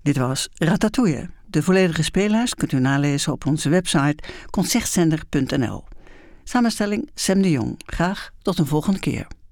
Dit was Ratatouille. De volledige speellijst kunt u nalezen op onze website concertzender.nl. Samenstelling Sam de Jong. Graag tot een volgende keer.